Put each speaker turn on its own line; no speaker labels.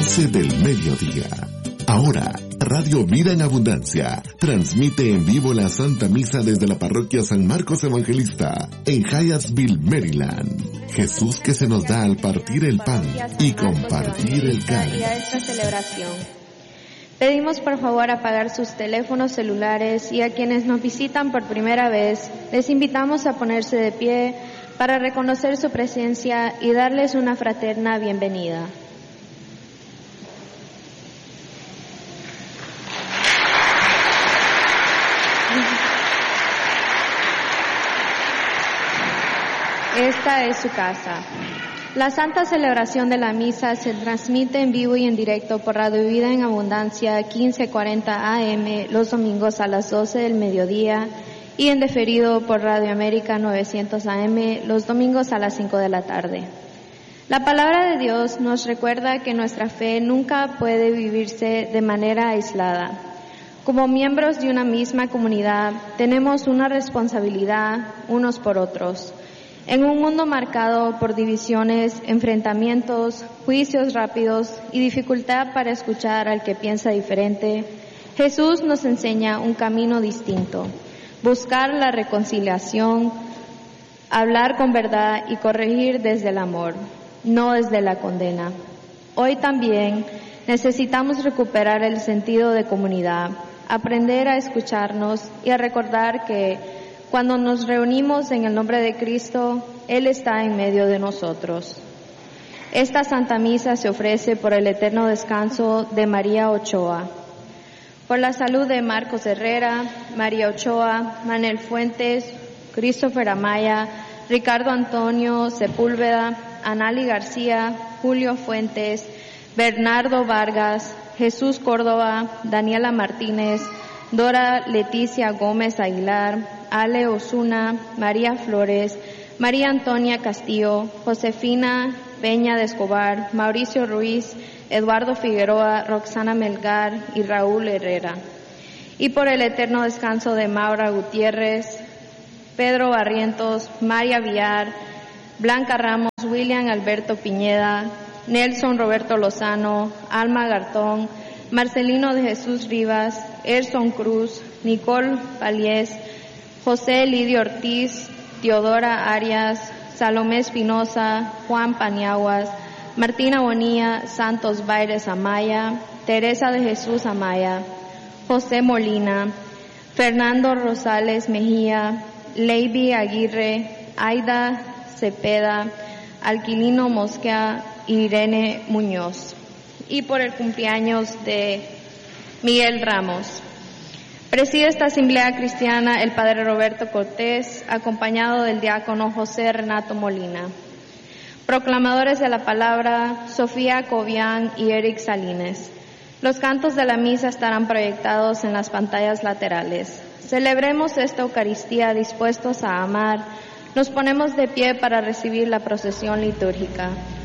12 del mediodía. Ahora, Radio Vida en Abundancia transmite en vivo la Santa Misa desde la Parroquia San Marcos Evangelista en Hyattsville, Maryland. Jesús que se nos da al partir el pan y compartir el cáliz.
A esta celebración. Pedimos por favor apagar sus teléfonos celulares y a quienes nos visitan por primera vez, les invitamos a ponerse de pie para reconocer su presencia y darles una fraterna bienvenida. Esta es su casa. La Santa Celebración de la Misa se transmite en vivo y en directo por Radio Vida en Abundancia 1540 AM los domingos a las 12 del mediodía y en diferido por Radio América 900 AM los domingos a las 5 de la tarde. La palabra de Dios nos recuerda que nuestra fe nunca puede vivirse de manera aislada. Como miembros de una misma comunidad, tenemos una responsabilidad unos por otros. En un mundo marcado por divisiones, enfrentamientos, juicios rápidos y dificultad para escuchar al que piensa diferente, Jesús nos enseña un camino distinto: buscar la reconciliación, hablar con verdad y corregir desde el amor, no desde la condena. Hoy también necesitamos recuperar el sentido de comunidad, aprender a escucharnos y a recordar que cuando nos reunimos en el nombre de Cristo, Él está en medio de nosotros. Esta Santa Misa se ofrece por el eterno descanso de María Ochoa, por la salud de Marcos Herrera, María Ochoa, Manuel Fuentes, Christopher Amaya, Ricardo Antonio Sepúlveda, Anali García, Julio Fuentes, Bernardo Vargas, Jesús Córdoba, Daniela Martínez, Dora Leticia Gómez Aguilar, Ale Osuna, María Flores, María Antonia Castillo, Josefina Peña de Escobar, Mauricio Ruiz, Eduardo Figueroa, Roxana Melgar y Raúl Herrera. Y por el eterno descanso de Maura Gutiérrez, Pedro Barrientos, María Villar, Blanca Ramos, William Alberto Piñeda, Nelson Roberto Lozano, Alma Gartón, Marcelino de Jesús Rivas, Erson Cruz, Nicole Valiés, José Lidio Ortiz, Teodora Arias, Salomé Espinosa, Juan Paniaguas, Martina Bonilla, Santos Baires Amaya, Teresa de Jesús Amaya, José Molina, Fernando Rosales Mejía, Leiby Aguirre, Aida Cepeda, Alquilino Mosquea, Irene Muñoz. Y por el cumpleaños de Miguel Ramos. Preside esta asamblea cristiana el padre Roberto Cortés, acompañado del diácono José Renato Molina. Proclamadores de la palabra, Sofía Cobian y Eric Salines. Los cantos de la misa estarán proyectados en las pantallas laterales. Celebremos esta Eucaristía dispuestos a amar. Nos ponemos de pie para recibir la procesión litúrgica.